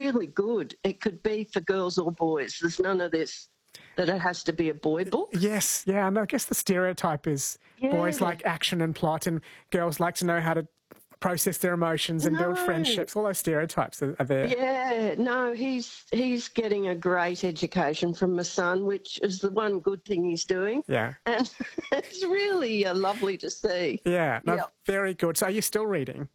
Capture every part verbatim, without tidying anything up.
really good. It could be for girls or boys. There's none of this that it has to be a boy book. Yes, yeah, and I guess the stereotype is Yeah. boys like action and plot and girls like to know how to process their emotions and build No. friendships. All those stereotypes are, are there. Yeah, no, he's he's getting a great education from my son, which is the one good thing he's doing. Yeah. And it's really uh, lovely to see. Yeah, no, Yep. very good. So are you still reading?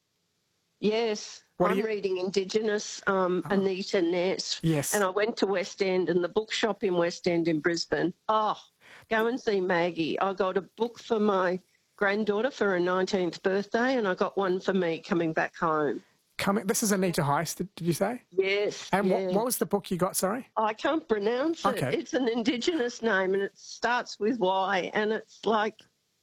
Yes, What are I'm you- reading Indigenous, um, Anita Ness. Yes. And I went to West End and the bookshop in West End in Brisbane. Oh, go and see Maggie. I got a book for my granddaughter for her nineteenth birthday, and I got one for me coming back home. Coming, this is Anita Heiss, did, did you say? Yes. And yeah. what, what was the book you got, sorry? I can't pronounce it. Okay. It's an Indigenous name and it starts with Y, and it's like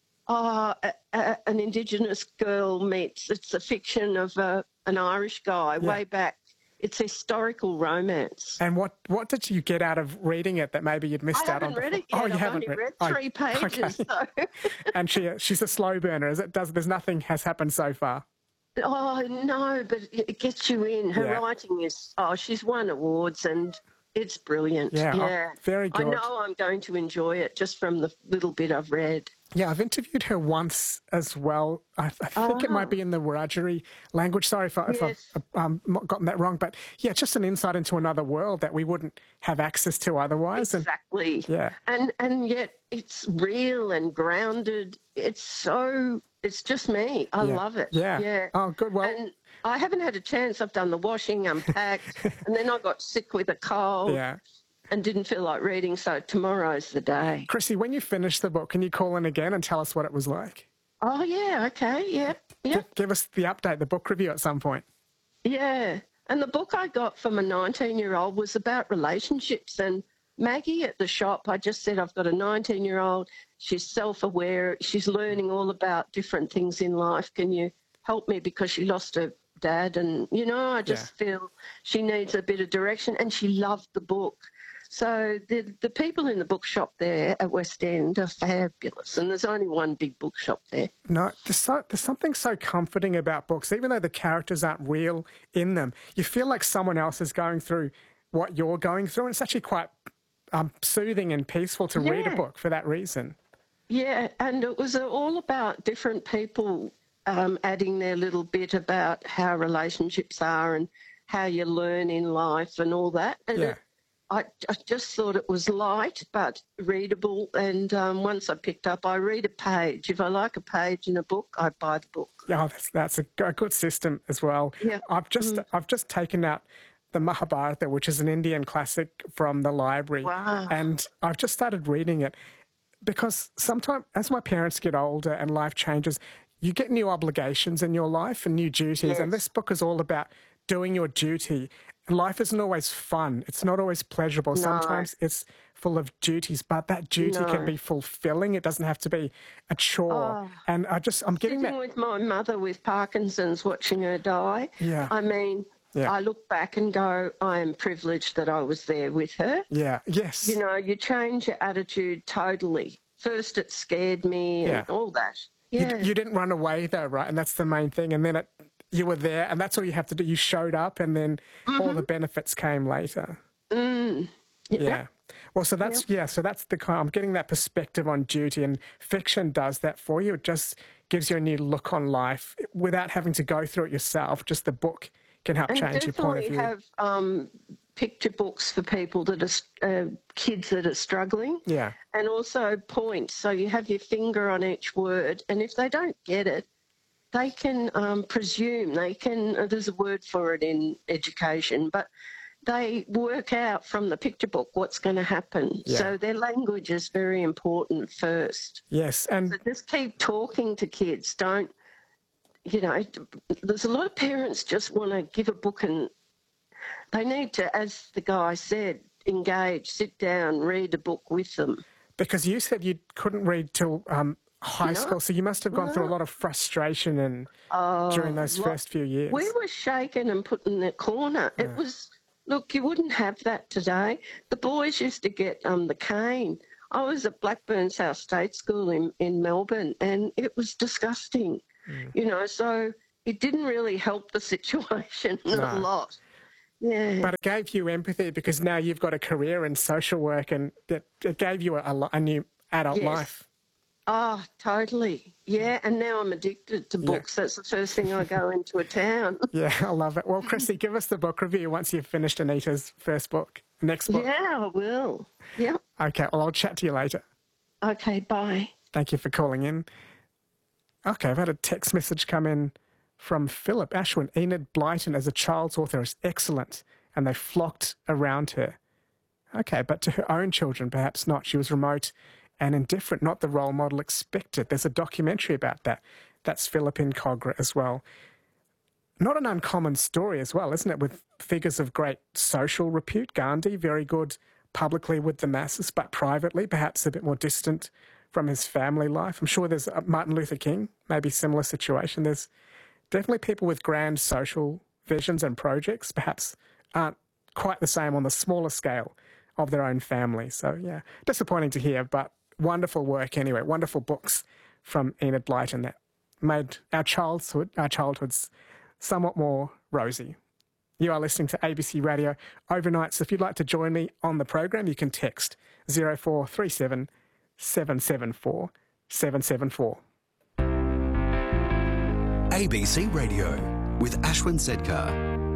oh, a, a, an Indigenous girl meets, it's a fiction of a, an Irish guy Yeah. way back. It's historical romance. And what, what did you get out of reading it that maybe you'd missed I out on? haven't read it before? yet. Oh, you I've haven't only read oh, three pages. okay. So. And she, she's a slow burner, is it? Does, there's nothing has happened so far? Oh, no, but it gets you in. Her Yeah. writing is, oh, she's won awards and it's brilliant. Yeah, oh, yeah. very good. I know I'm going to enjoy it just from the little bit I've read. Yeah, I've interviewed her once as well. I, I think it Oh. might be in the Wiradjuri language. Sorry if, I, if Yes. I've um, gotten that wrong. But yeah, just an insight into another world that we wouldn't have access to otherwise. And Exactly. Yeah. And and yet it's real and grounded. It's so, it's just me. I Yeah. love it. Yeah. Yeah. Oh, good. Well, And I haven't had a chance. I've done the washing, unpacked, and then I got sick with a cold yeah. and didn't feel like reading, so tomorrow's the day. Chrissy, when you finish the book, can you call in again and tell us what it was like? Oh, yeah, okay, yeah, yeah. Give, give us the update, the book review at some point. Yeah, and the book I got from a nineteen-year-old was about relationships. And Maggie at the shop, I just said, I've got a nineteen-year-old. She's self-aware. She's learning all about different things in life. Can you help me because she lost her dad? And, you know, I just feel she needs a bit of direction. And she loved the book. So the the people in the bookshop there at West End are fabulous. And there's only one big bookshop there. No, there's, so, there's something so comforting about books. Even though the characters aren't real in them, you feel like someone else is going through what you're going through. And it's actually quite um, soothing and peaceful to read a Yeah. book for that reason. Yeah, and it was all about different people um, adding their little bit about how relationships are and how you learn in life and all that. And Yeah. it, I, I just thought it was light but readable. And um, once I picked up, I read a page. If I like a page in a book, I buy the book. Yeah, oh, that's, that's a, a good system as well. Yeah. I've just Mm. I've just taken out the Mahabharata, which is an Indian classic from the library. Wow. And I've just started reading it because sometimes as my parents get older and life changes, you get new obligations in your life and new duties. And Yes. this book is all about doing your duty. Life isn't always fun. It's not always pleasurable. No. Sometimes it's full of duties, but that duty No. can be fulfilling. It doesn't have to be a chore. Oh. And I just, I'm getting Sitting that. with my mother with Parkinson's, watching her die. Yeah. I mean, Yeah. I look back and go, I am privileged that I was there with her. Yeah, yes. You know, you change your attitude totally. First it scared me and Yeah. all that. You, Yeah. you didn't run away though, right? And that's the main thing. And then it, you were there, and that's all you have to do. You showed up, and then all the benefits came later. Mm. Yeah. Well, so that's yeah. So that's the kind. I'm getting that perspective on duty, and fiction does that for you. It just gives you a new look on life without having to go through it yourself. Just the book can help And change your point of definitely view. have um, picture books for people that are, uh, kids that are struggling. Yeah. And also points. So you have your finger on each word, and if they don't get it, they can um, presume, they can, uh, there's a word for it in education, but they work out from the picture book what's going to happen. Yeah. So their language is very important first. Yes, and So just keep talking to kids. Don't, you know, there's a lot of parents just want to give a book and they need to, as the guy said, engage, sit down, read a book with them. because you said you couldn't read till um, high No. school, so you must have gone through a No. lot of frustration and during those lot- first few years. We were shaken and put in the corner. It was, look, you wouldn't have that today. The boys used to get um, the cane. I was at Blackburn South State School in, in Melbourne, and it was disgusting. You know, so it didn't really help the situation No. a lot. Yeah. But it gave you empathy because now you've got a career in social work, and it, it gave you a, a new adult Yes. life. Oh, totally. Yeah, and now I'm addicted to books. Yeah. That's the first thing I go into a town. Yeah, I love it. Well, Chrissy, give us the book review once you've finished Anita's first book, next book. Yeah, I will. Yeah. Okay, well, I'll chat to you later. Okay, bye. Thank you for calling in. Okay, I've had a text message come in from Philip Ashwin. Enid Blyton as a child's author is excellent, and they flocked around her. Okay, but to her own children, perhaps not. She was remote and indifferent, not the role model expected. There's a documentary about that. That's Philip in Cogra as well. Not an uncommon story as well, isn't it, with figures of great social repute. Gandhi, very good publicly with the masses, but privately, perhaps a bit more distant from his family life. I'm sure there's uh, Martin Luther King, maybe similar situation. There's definitely people with grand social visions and projects, perhaps aren't quite the same on the smaller scale of their own family. So, yeah, disappointing to hear, but wonderful work anyway. Wonderful books from Enid Blyton that made our childhood, our childhoods somewhat more rosy. You are listening to A B C Radio Overnight. So if you'd like to join me on the program, you can text zero four three seven, seven seven four, seven seven four. A B C Radio with Ashwin Sedkar.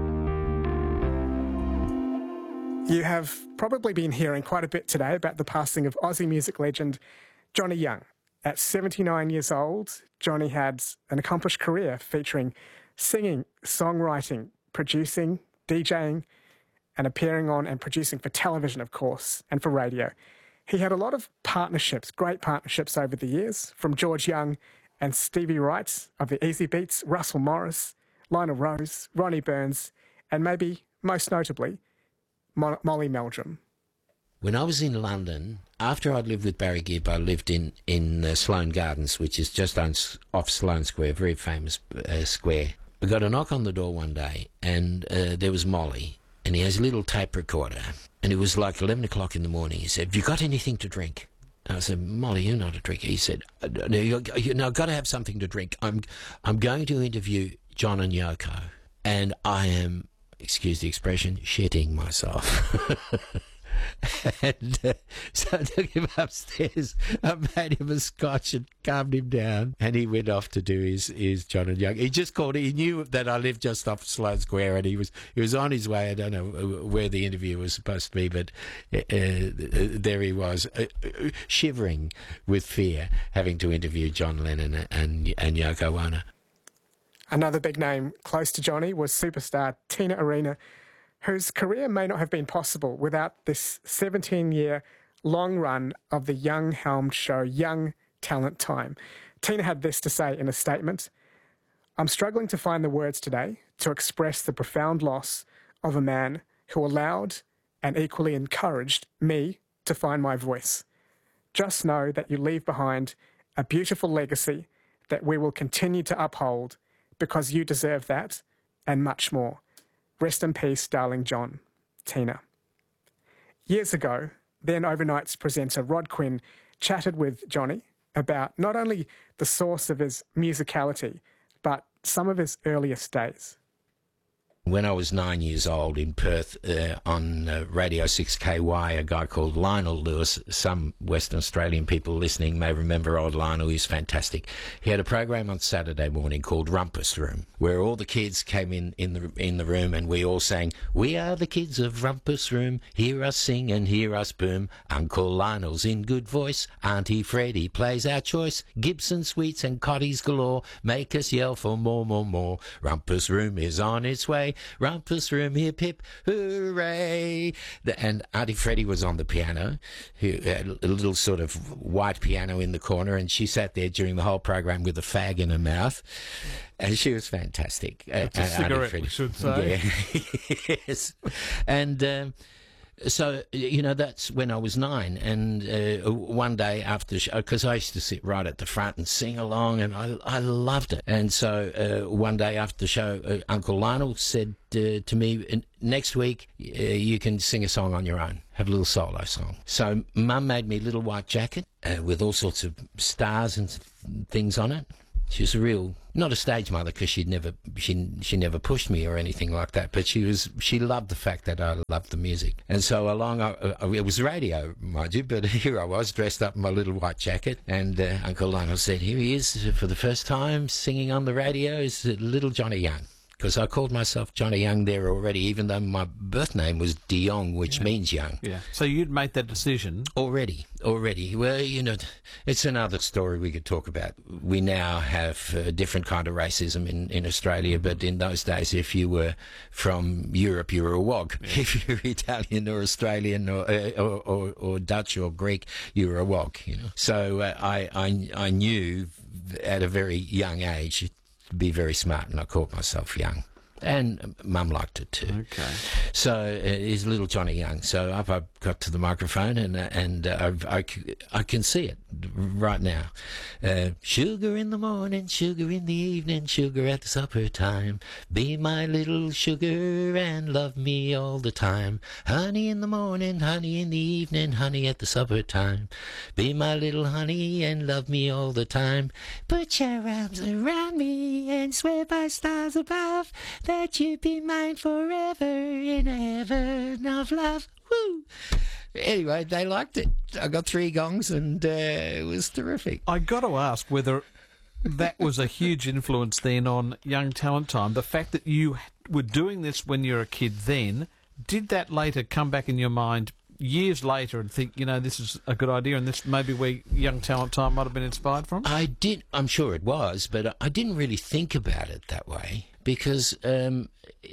You have probably been hearing quite a bit today about the passing of Aussie music legend Johnny Young. At seventy-nine years old, Johnny had an accomplished career featuring singing, songwriting, producing, DJing, and appearing on and producing for television, of course, and for radio. He had a lot of partnerships, great partnerships over the years, from George Young and Stevie Wright of the Easy Beats, Russell Morris, Lionel Rose, Ronnie Burns, and maybe, most notably, Mo- Molly Meldrum. When I was in London, after I'd lived with Barry Gibb, I lived in, in uh, Sloane Gardens, which is just on, off Sloane Square, a very famous uh, square. We got a knock on the door one day, and uh, there was Molly, and he has a little tape recorder, and it was like eleven o'clock in the morning. He said, "Have you got anything to drink?" I said, "Molly, you're not a drinker." He said, "No, you know, I've got to have something to drink. I'm, I'm going to interview John and Yoko, and I am, excuse the expression, shitting myself." And uh, so I took him upstairs, I made him a scotch and calmed him down, and he went off to do his, his John and Young. He just called, he knew that I lived just off Sloane Square, and he was he was on his way. I don't know where the interview was supposed to be, but uh, uh, there he was, uh, uh, shivering with fear, having to interview John Lennon and, and Yoko Ono. Another big name close to Johnny was superstar Tina Arena, whose career may not have been possible without this seventeen-year long run of the Young helmed show Young Talent Time. Tina had this to say in a statement: "I'm struggling to find the words today to express the profound loss of a man who allowed and equally encouraged me to find my voice. Just know that you leave behind a beautiful legacy that we will continue to uphold because you deserve that and much more. Rest in peace, darling John." Tina. Years ago, then Overnight's presenter Rod Quinn chatted with Johnny about not only the source of his musicality, but some of his earliest days. When I was nine years old in Perth, uh, on uh, Radio six K Y, a guy called Lionel Lewis, some Western Australian people listening may remember old Lionel, he's fantastic. He had a program on Saturday morning called Rumpus Room, where all the kids came in, in, the, in the room and we all sang, "We are the kids of Rumpus Room, hear us sing and hear us boom. Uncle Lionel's in good voice, Auntie Freddie plays our choice. Gibson sweets and cotties galore, make us yell for more, more, more. Rumpus Room is on its way. Rumpus Room, hip hip, hooray!" And Auntie Freddie was on the piano, who had a little sort of white piano in the corner, and she sat there during the whole program with a fag in her mouth, and she was fantastic. That's uh, a cigarette, we should say. Yeah. Yes. And um, so, you know, that's when I was nine. And uh, one day after the show, because I used to sit right at the front and sing along, and I, I loved it. And so uh, one day after the show, uh, Uncle Lionel said uh, to me, "Next week, uh, you can sing a song on your own, have a little solo song." So Mum made me a little white jacket uh, with all sorts of stars and things on it. She was a real, not a stage mother because she'd never, she she never pushed me or anything like that. But she was, she loved the fact that I loved the music, and so along, I, I, it was radio, mind you. But here I was dressed up in my little white jacket, and uh, Uncle Lionel said, "Here he is for the first time singing on the radio. Is little Johnny Young." Because I called myself Johnny Young there already, even though my birth name was De Jong, which yeah. means young. Yeah. So you'd made that decision already. Already. Well, you know, it's another story we could talk about. We now have a different kind of racism in, in Australia, but in those days, if you were from Europe, you were a wog. Yeah. If you were Italian or Australian or, uh, or, or or Dutch or Greek, you were a wog. You know. So uh, I, I I knew at a very young age be very smart, and I called myself Young. And Mum liked it too. Okay. So uh, he's little Johnny Young. So up I got to the microphone, and uh, and uh, I, I, I can see it right now. Uh, sugar in the morning, sugar in the evening, sugar at the supper time. Be my little sugar and love me all the time. Honey in the morning, honey in the evening, honey at the supper time. Be my little honey and love me all the time. Put your arms around me and swear by stars above that you be mine forever in a heaven of love. Woo! Anyway, they liked it. I got three gongs, and uh, it was terrific. I got to ask whether that was a huge influence then on Young Talent Time. The fact that you were doing this when you were a kid then, did that later come back in your mind years later and think, you know, this is a good idea, and this maybe where Young Talent Time might have been inspired from? I did. I'm sure it was, but I didn't really think about it that way, because um,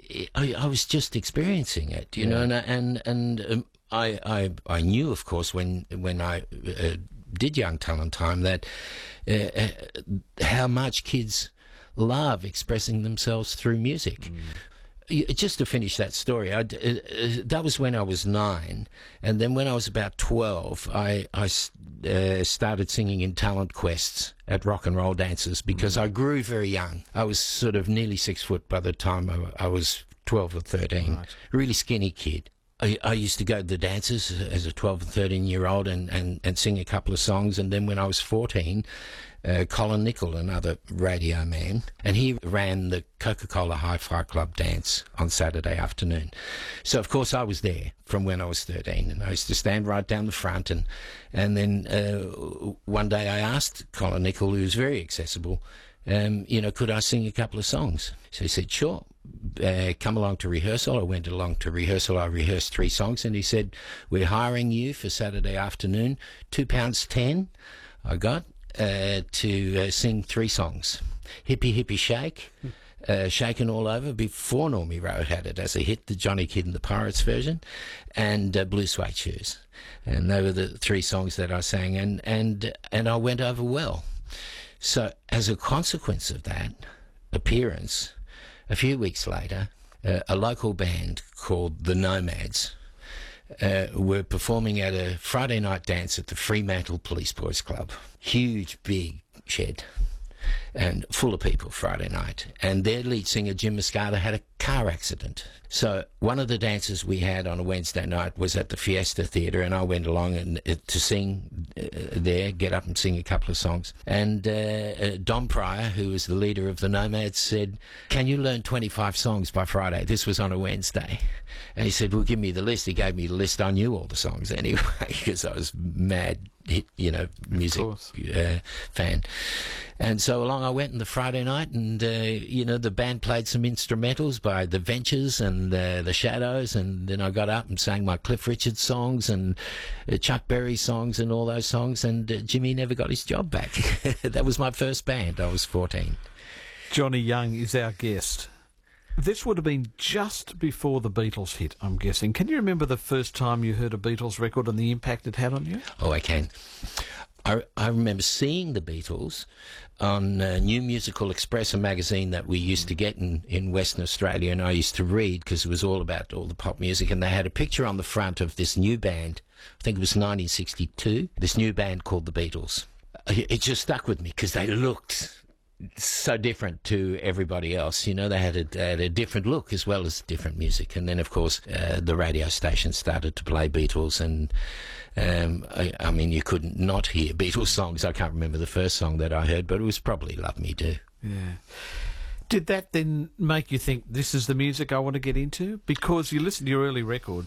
I, I was just experiencing it, you yeah. know, and and and um, I, I I knew, of course, when when I uh, did Young Talent Time, that uh, uh, how much kids love expressing themselves through music. Mm. Just to finish that story, I, uh, that was when I was nine, and then when I was about twelve, I, I uh, started singing in talent quests at rock and roll dances, because mm. I grew very young. I was sort of nearly six foot by the time I, I was twelve or thirteen. Right. Really skinny kid. I, I used to go to the dances as a twelve or thirteen year old and, and, and sing a couple of songs, and then when I was fourteen, Uh, Colin Nichol, another radio man, and he ran the Coca-Cola Hi-Fi Club dance on Saturday afternoon. So, of course, I was there from when I was thirteen, and I used to stand right down the front, and and then uh, one day I asked Colin Nichol, who was very accessible, um, you know, could I sing a couple of songs? So he said, sure. Uh, come along to rehearsal. I went along to rehearsal. I rehearsed three songs, and he said, we're hiring you for Saturday afternoon, two pounds ten I got. Uh, to uh, sing three songs. Hippie Hippie Shake, uh, Shaking All Over, before Normie Rowe had it as a hit, the Johnny Kidd and the Pirates version, and uh, Blue Suede Shoes. And they were the three songs that I sang, and, and, and I went over well. So as a consequence of that appearance, a few weeks later, uh, a local band called the Nomads Uh, were performing at a Friday night dance at the Fremantle Police Boys Club. Huge, big shed, and full of people Friday night. And their lead singer, Jim Moscata, had a car accident. So one of the dances we had on a Wednesday night was at the Fiesta Theatre, and I went along and uh, to sing uh, there, get up and sing a couple of songs. And uh, uh, Don Pryor, who was the leader of the Nomads, said, can you learn twenty-five songs by Friday? This was on a Wednesday. And he said, well, give me the list. He gave me the list. I knew all the songs anyway, because I was mad, hit, you know, music uh, fan. And so along I went on the Friday night, and, uh, you know, the band played some instrumentals by The Ventures and uh, The Shadows, and then I got up and sang my Cliff Richard songs and uh, Chuck Berry songs and all those songs, and uh, Jimmy never got his job back. That was my first band. I was fourteen. Johnny Young is our guest. This would have been just before the Beatles hit, I'm guessing. Can you remember the first time you heard a Beatles record and the impact it had on you? Oh, I can. I, I remember seeing the Beatles on uh, New Musical Express, a magazine that we used to get in, in Western Australia, and I used to read because it was all about all the pop music, and they had a picture on the front of this new band. I think it was nineteen sixty-two, this new band called the Beatles. It just stuck with me because they looked so different to everybody else. You know, they had a, they had a different look as well as different music. And then, of course, uh, the radio station started to play Beatles, and um, I, I mean, you couldn't not hear Beatles songs. I can't remember the first song that I heard, but it was probably Love Me Do. Yeah. Did that then make you think, this is the music I want to get into? Because you listen to your early records,